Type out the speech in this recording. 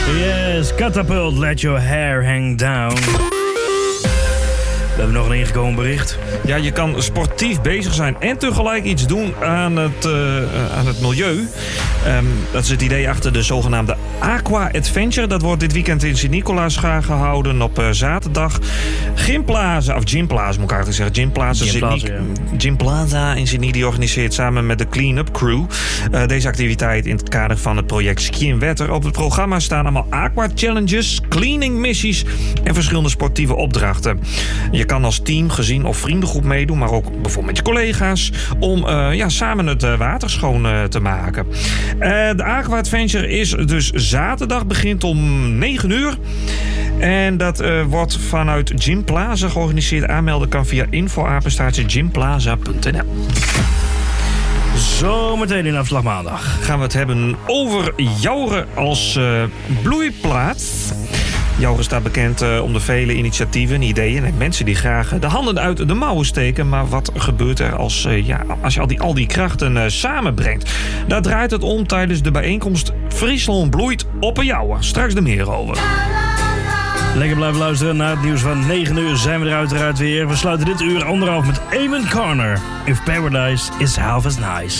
Yes, Catapult, let your hair hang down. We hebben nog een ingekomen bericht. Ja, je kan sportief bezig zijn en tegelijk iets doen aan het milieu. Dat is het idee achter de zogenaamde Aqua Adventure. Dat wordt dit weekend in Sint-Nicolaas gehouden op zaterdag. Gymplaza moet ik eigenlijk zeggen. Gymplaza in Sydney, die organiseert samen met de Clean-up Crew deze activiteit in het kader van het project Skin Wetter. Op het programma staan allemaal aqua challenges, cleaning missies en verschillende sportieve opdrachten. Je kan als team, gezin of vriendengroep meedoen, maar ook bijvoorbeeld met je collega's, om samen het water schoon te maken. De Aqua Adventure is dus zaterdag, begint om 9 uur. En dat wordt vanuit Gymplaza georganiseerd. Aanmelden kan via info@gymplaza.nl. Zometeen in Afslag Maandag gaan we het hebben over Joure als bloeiplaats. Joure staat bekend om de vele initiatieven en ideeën en mensen die graag de handen uit de mouwen steken. Maar wat gebeurt er als je al die krachten samenbrengt? Daar draait het om tijdens de bijeenkomst Friesland bloeit op een Joure. Straks er meer over. Lekker blijven luisteren. Na het nieuws van 9 uur zijn we er uiteraard weer. We sluiten dit uur 1,5 met Eamon Corner. If Paradise is Half as Nice.